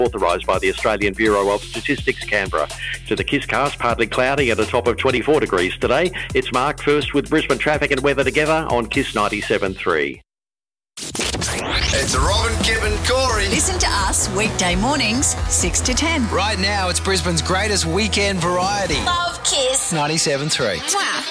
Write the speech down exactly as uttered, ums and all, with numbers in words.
authorised by the Australian Bureau of Statistics, Canberra. To the Kisscast, partly cloudy at a top of twenty-four degrees today. It's Mark first with Brisbane traffic and weather together on Kiss ninety-seven point three. It's Robin, Kevin, Corey. Listen to us weekday mornings, six to ten. Right now, it's Brisbane's greatest weekend variety. Love Kiss. ninety-seven point three. Mwah.